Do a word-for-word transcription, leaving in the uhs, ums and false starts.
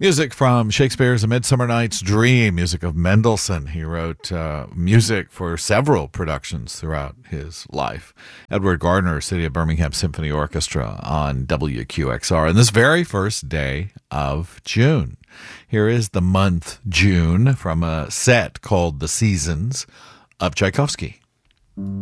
Music from Shakespeare's A Midsummer Night's Dream, music of Mendelssohn. He wrote uh, music for several productions throughout his life. Edward Gardner, City of Birmingham Symphony Orchestra on W Q X R on this very first day of June. Here is the month June from a set called The Seasons of Tchaikovsky.